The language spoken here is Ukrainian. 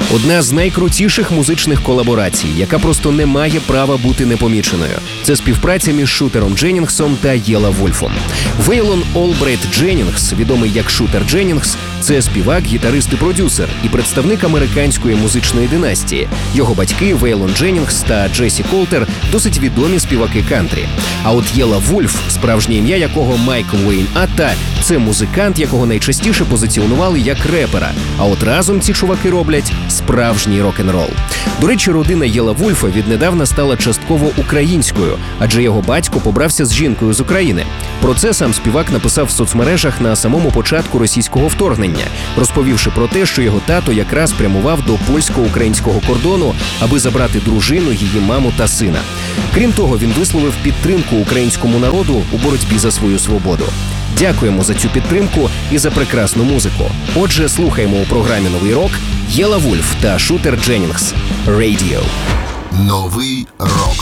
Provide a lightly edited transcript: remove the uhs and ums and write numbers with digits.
Одна з найкрутіших музичних колаборацій, яка просто не має права бути непоміченою. Це співпраця між Шутером Дженнінгсом та Єла Вульфом. Вейлон Олбрайт Дженнінгс, відомий як Шутер Дженнінгс, це співак, гітарист і продюсер і представник американської музичної династії. Його батьки Вейлон Дженнінгс та Джесі Колтер досить відомі співаки кантрі. А от Єла Вульф, справжнє ім'я якого Майкл Уейн Атта, це музикант, якого найчастіше позиціонували як репера. А от разом ці чуваки роблять справжній рок-н-рол. До речі, родина Єла Вульфа віднедавна стала частково українською, адже його батько побрався з жінкою з України. Про це сам співак написав в соцмережах на самому початку російського вторгнення, розповівши про те, що його тато якраз прямував до польсько-українського кордону, аби забрати дружину, її маму та сина. Крім того, він висловив підтримку українському народу у боротьбі за свою свободу. Дякуємо за цю підтримку і за прекрасну музику. Отже, слухаємо у програмі «Новий рок» Єла Вульф та Шутер Дженнінгс. Radio. Новий рок.